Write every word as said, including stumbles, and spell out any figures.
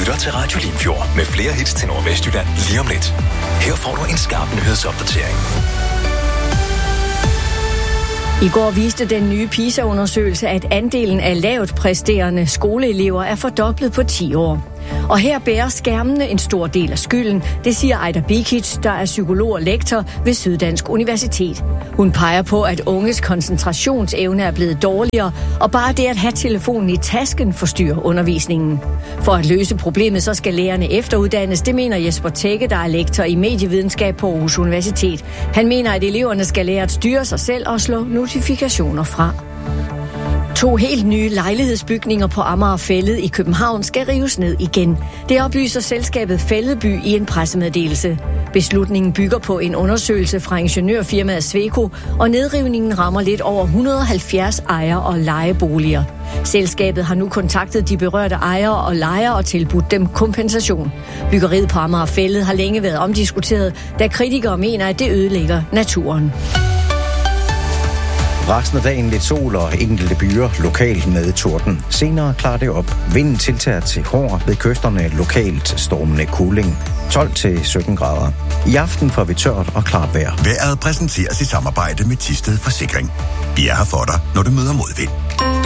lytter til Radio Limfjord med flere hits til Nordvestjylland lige om lidt. Her får du en skarp nyhedsopdatering. I går viste den nye PISA-undersøgelse, at andelen af lavt præsterende skoleelever er fordoblet på ti år. Og her bærer skærmene en stor del af skylden, det siger Ejda Bikic, der er psykolog og lektor ved Syddansk Universitet. Hun peger på, at unges koncentrationsevne er blevet dårligere, og bare det at have telefonen i tasken forstyrrer undervisningen. For at løse problemet, så skal lærerne efteruddannes, det mener Jesper Tække, der er lektor i medievidenskab på Aarhus Universitet. Han mener, at eleverne skal lære at styre sig selv og slå notifikationer fra. To helt nye lejlighedsbygninger på Amager Fælled i København skal rives ned igen. Det oplyser selskabet Fælledby i en pressemeddelelse. Beslutningen bygger på en undersøgelse fra ingeniørfirmaet Sweco, og nedrivningen rammer lidt over et hundrede og halvfjerds ejer- og lejeboliger. Selskabet har nu kontaktet de berørte ejere og lejere og tilbudt dem kompensation. Byggeriet på Amager Fælled har længe været omdiskuteret, da kritikere mener, at det ødelægger naturen. Resten af dagen lidt sol og enkelte byer lokalt med torden. Senere klarer det op. Vinden tiltager til hård, ved kysterne lokalt stormende kuling. tolv til sytten grader. I aften får vi tørt og klart vejr. Vejret præsenteres i samarbejde med Thisted Forsikring. Vi er her for dig, når du møder modvind.